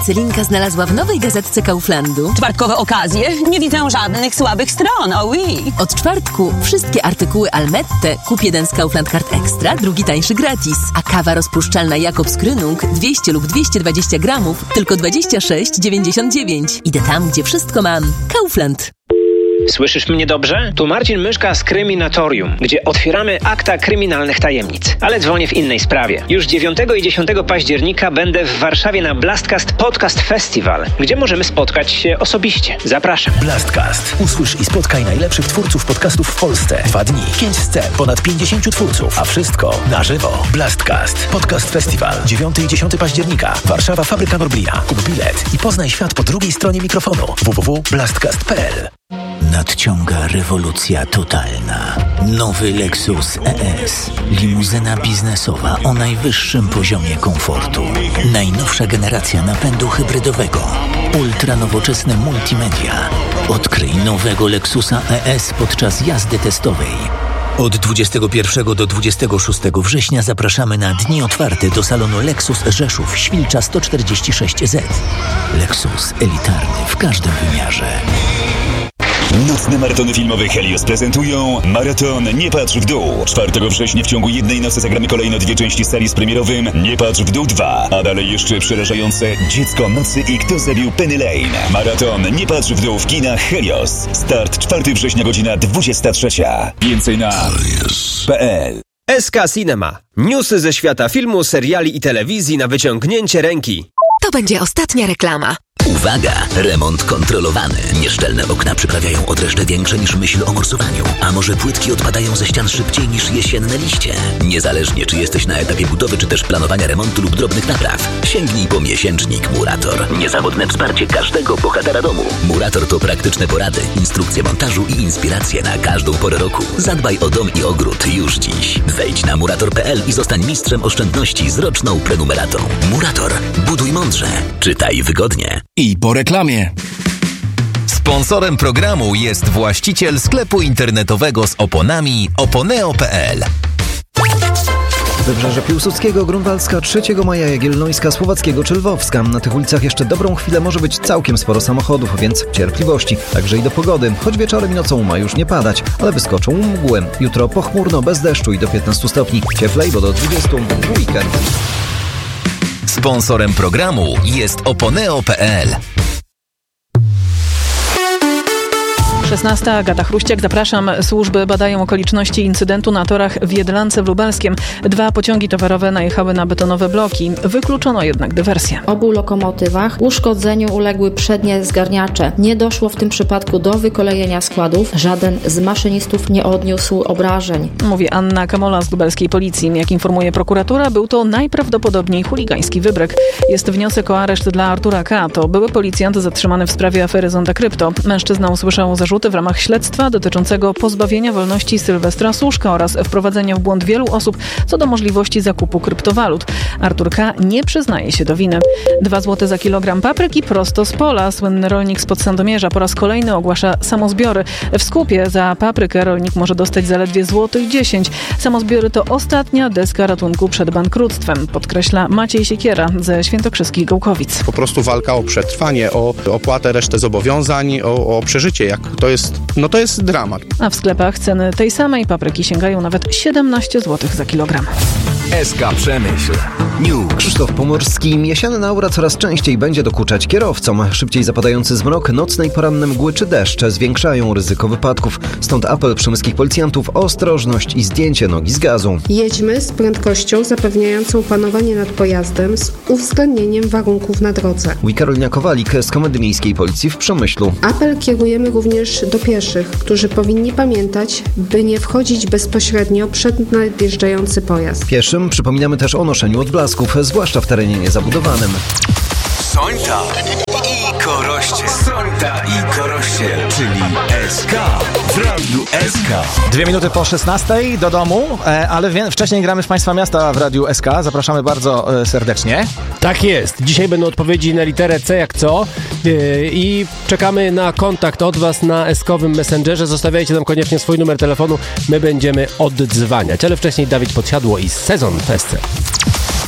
Celinka znalazła w nowej gazetce Kauflandu Czwartkowe okazje? Nie widzę żadnych słabych stron, oui. Od czwartku wszystkie artykuły Almette kup jeden z Kaufland Card Extra, drugi tańszy gratis. A kawa rozpuszczalna Jakobs Krönung 200 lub 220 gramów tylko 26,99. Idę tam, gdzie wszystko mam. Kaufland. Słyszysz mnie dobrze? Tu Marcin Myszka z Kryminatorium, gdzie otwieramy akta kryminalnych tajemnic. Ale dzwonię w innej sprawie. Już 9 i 10 października będę w Warszawie na Blastcast Podcast Festival, gdzie możemy spotkać się osobiście. Zapraszam. Blastcast. Usłysz i spotkaj najlepszych twórców podcastów w Polsce. 2 dni, 5 scen, ponad 50 twórców, a wszystko na żywo. Blastcast Podcast Festival. 9 i 10 października. Warszawa, Fabryka Norblina. Kup bilet i poznaj świat po drugiej stronie mikrofonu. www.blastcast.pl. Nadciąga rewolucja totalna. Nowy Lexus ES. Limuzyna biznesowa o najwyższym poziomie komfortu. Najnowsza generacja napędu hybrydowego. Ultranowoczesne multimedia. Odkryj nowego Lexusa ES podczas jazdy testowej. Od 21 do 26 września zapraszamy na dni otwarte do salonu Lexus Rzeszów, Świlcza 146Z. Lexus elitarny w każdym wymiarze. Nocne maratony filmowe Helios prezentują Maraton Nie patrz w dół. 4 września w ciągu jednej nocy zagramy kolejno 2 części serii z premierowym Nie patrz w dół 2, a dalej jeszcze przerażające Dziecko nocy i Kto zabił Penny Lane. Maraton Nie patrz w dół w kinach Helios. Start 4 września, godzina 23. Więcej na helios.pl. SK Cinema. Newsy ze świata filmu, seriali i telewizji na wyciągnięcie ręki. To będzie ostatnia reklama. Uwaga! Remont kontrolowany. Nieszczelne okna przyprawiają odreszcze większe niż myśl o morsowaniu. A może płytki odpadają ze ścian szybciej niż jesienne liście? Niezależnie czy jesteś na etapie budowy, czy też planowania remontu lub drobnych napraw, sięgnij po miesięcznik Murator. Niezawodne wsparcie każdego bohatera domu. Murator to praktyczne porady, instrukcje montażu i inspiracje na każdą porę roku. Zadbaj o dom i ogród już dziś. Wejdź na murator.pl i zostań mistrzem oszczędności z roczną prenumeratą. Murator. Buduj mądrze. Czytaj wygodnie. I po reklamie. Sponsorem programu jest właściciel sklepu internetowego z oponami oponeo.pl. Wybrzeże Piłsudskiego, Grunwaldzka, 3 maja, Jagiellońska, Słowackiego czy Lwowska. Na tych ulicach jeszcze dobrą chwilę może być całkiem sporo samochodów, więc cierpliwości. Także i do pogody. Choć wieczorem i nocą ma już nie padać, ale wyskoczą mgły. Jutro pochmurno, bez deszczu i do 15 stopni. Cieplej, bo do 20 w weekend. Sponsorem programu jest oponeo.pl. 16. Agata Chruściak, zapraszam. Służby badają okoliczności incydentu na torach w Jedlance w Lubelskiem. 2 pociągi towarowe najechały na betonowe bloki. Wykluczono jednak dywersję. W obu lokomotywach uszkodzeniu uległy przednie zgarniacze. Nie doszło w tym przypadku do wykolejenia składów. Żaden z maszynistów nie odniósł obrażeń. Mówi Anna Kamola z lubelskiej policji. Jak informuje prokuratura, był to najprawdopodobniej chuligański wybryk. Jest wniosek o areszt dla Artura K. To były policjant zatrzymany w sprawie afery Zonda Krypto. Mężczyzna usłyszał zarzuty w ramach śledztwa dotyczącego pozbawienia wolności Sylwestra Słuszka oraz wprowadzenia w błąd wielu osób co do możliwości zakupu kryptowalut. Artur K. nie przyznaje się do winy. 2 zł za kilogram papryki prosto z pola. Słynny rolnik spod Sandomierza po raz kolejny ogłasza samozbiory. W skupie za paprykę rolnik może dostać zaledwie złotych 10. Samozbiory to ostatnia deska ratunku przed bankructwem, podkreśla Maciej Siekiera ze świętokrzyskich Gołkowic. Po prostu walka o przetrwanie, o opłatę, resztę zobowiązań, o przeżycie. Jak to jest dramat. A w sklepach ceny tej samej papryki sięgają nawet 17 zł za kilogram. SK Przemyśl. News. Krzysztof Pomorski. Jesienna aura coraz częściej będzie dokuczać kierowcom. Szybciej zapadający zmrok, nocne i poranne mgły czy deszcze zwiększają ryzyko wypadków. Stąd apel przemyskich policjantów o ostrożność i zdjęcie nogi z gazu. Jedźmy z prędkością zapewniającą panowanie nad pojazdem z uwzględnieniem warunków na drodze. Mówi Karolina Kowalik z Komendy Miejskiej Policji w Przemyślu. Apel kierujemy również do pieszych, którzy powinni pamiętać, by nie wchodzić bezpośrednio przed nadjeżdżający pojazd. Pieszym przypominamy też o noszeniu odblasków, zwłaszcza w terenie niezabudowanym. Sońta i Koroście. Sońta i Koroście, czyli SK w Radiu SK. 2 minuty po 16 do domu, ale wcześniej gramy w Państwa Miasta w Radiu SK. Zapraszamy bardzo serdecznie. Tak jest. Dzisiaj będą odpowiedzi na literę C jak co i czekamy na kontakt od Was na S-kowym Messengerze. Zostawiajcie nam koniecznie swój numer telefonu. My będziemy oddzwaniać. Ale wcześniej Dawid Podsiadło i Sezon w SC.